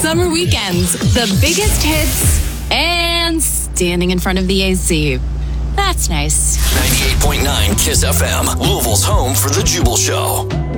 summer weekends, the biggest hits, and standing in front of the AC. That's nice. 98.9 KISS FM, Louisville's home for The Jubal Show.